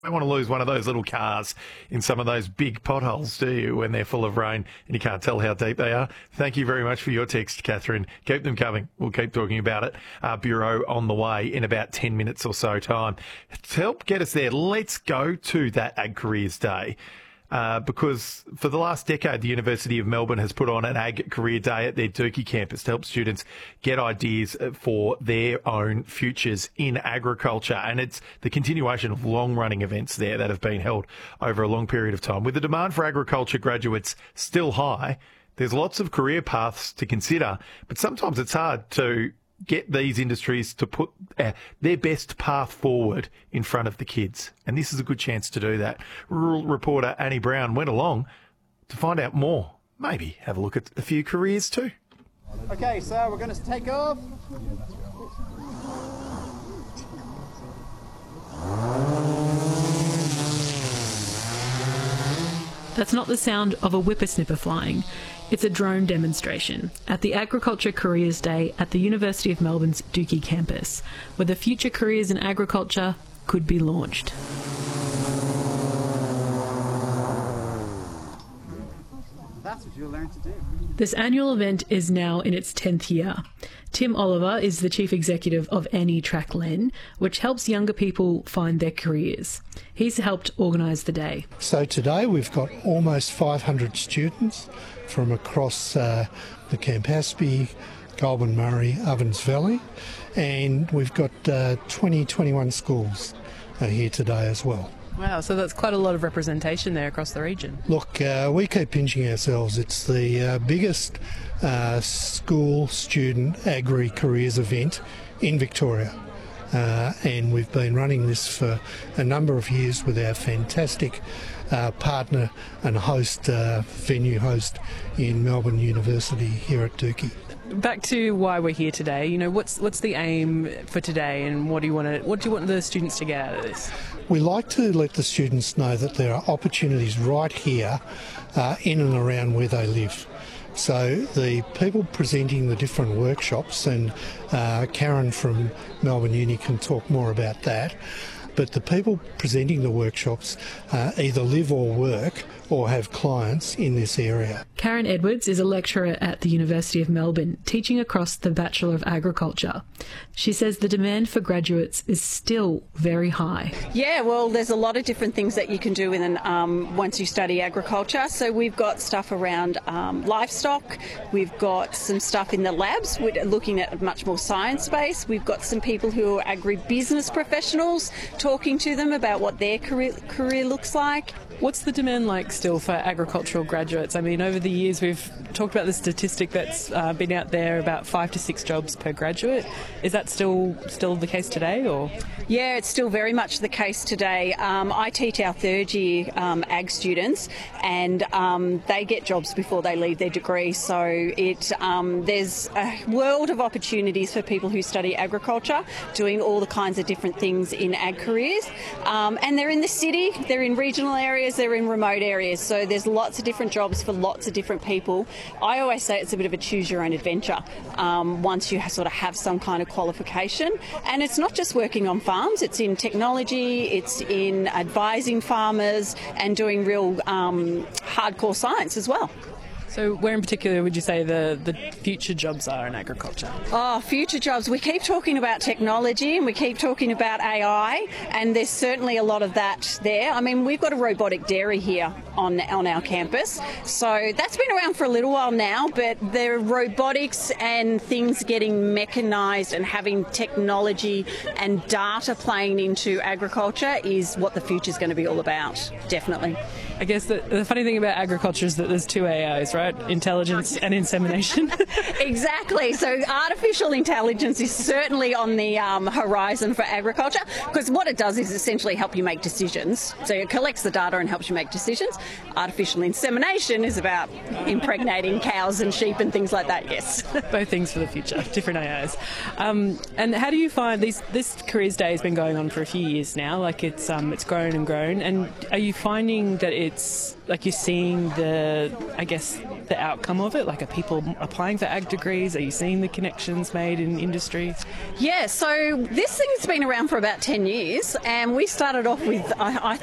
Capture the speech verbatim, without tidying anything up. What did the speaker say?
don't want to lose one of those little cars in some of those big potholes, do you, when they're full of rain and you can't tell how deep they are? Thank you very much for your text, Catherine. Keep them coming. We'll keep talking about it. Uh, Bureau on the way in about ten minutes or so time. To help get us there, let's go to that Ag Careers Day. Uh, because for the last decade, the University of Melbourne has put on an Ag Career Day at their Dookie campus to help students get ideas for their own futures in agriculture. And it's the continuation of long-running events there that have been held over a long period of time. With the demand for agriculture graduates still high, there's lots of career paths to consider, but sometimes it's hard to get these industries to put uh, their best path forward in front of the kids. And this is a good chance to do that. Rural reporter Annie Brown went along to find out more. Maybe have a look at a few careers too. Okay, so we're going to take off. That's not the sound of a whippersnipper flying. It's a drone demonstration at the Agriculture Careers Day at the University of Melbourne's Dookie campus, where the future careers in agriculture could be launched. That's what you'll learn to do. This annual event is now in its tenth year. Tim Oliver is the chief executive of AnyTrack Len, which helps younger people find their careers. He's helped organise the day. So today we've got almost five hundred students from across uh, the Campaspe, Goulburn Murray, Ovens Valley, and we've got uh, twenty, twenty-one schools uh, here today as well. Wow, so that's quite a lot of representation there across the region. Look, uh, we keep pinching ourselves. It's the uh, biggest uh, school student agri-careers event in Victoria. Uh, and we've been running this for a number of years with our fantastic uh, partner and host, uh, venue host in Melbourne University here at Dookie. Back to why we're here today. You know, what's what's the aim for today, and what do you want to what do you want the students to get out of this? We like to let the students know that there are opportunities right here, uh, in and around where they live. So the people presenting the different workshops, and uh, Karen from Melbourne Uni can talk more about that, but the people presenting the workshops uh, either live or work or have clients in this area. Karen Edwards is a lecturer at the University of Melbourne, teaching across the Bachelor of Agriculture. She says the demand for graduates is still very high. Yeah, well, there's a lot of different things that you can do in, um, once you study agriculture. So we've got stuff around um, livestock. We've got some stuff in the labs. We're looking at much more science-based. We've got some people who are agri-business professionals, talking to them about what their career, career looks like. What's the demand like still for agricultural graduates? I mean, over the years we've talked about the statistic that's uh, been out there, about five to six jobs per graduate. Is that still still the case today, or? Yeah, it's still very much the case today. Um, I teach our third year um, ag students, and um, they get jobs before they leave their degree. So it um, there's a world of opportunities for people who study agriculture, doing all the kinds of different things in ag careers. Um, and they're in the city, they're in regional areas, they're in remote areas. So there's lots of different jobs for lots of different people. I always say it's a bit of a choose your own adventure um, once you sort of have some kind of qualification. And it's not just working on farms, it's in technology, it's in advising farmers and doing real um, hardcore science as well. So where in particular would you say the, the future jobs are in agriculture? Oh, future jobs. We keep talking about technology and we keep talking about A I, and there's certainly a lot of that there. I mean, we've got a robotic dairy here on, on our campus, so that's been around for a little while now, but the robotics and things getting mechanised and having technology and data playing into agriculture is what the future's going to be all about, definitely. I guess the, the funny thing about agriculture is that there's two A Is, right? Intelligence and insemination. Exactly. So artificial intelligence is certainly on the um, horizon for agriculture, because what it does is essentially help you make decisions. So it collects the data and helps you make decisions. Artificial insemination is about impregnating cows and sheep and things like that, yes. Both things for the future, different A Is. Um, and how do you find these? This Careers Day has been going on for a few years now. Like it's um, it's grown and grown. And are you finding that it's like you're seeing the, I guess, the outcome of it? Like, are people applying for ag degrees? Are you seeing the connections made in industry? Yeah, so this thing's been around for about ten years, and we started off with, I, I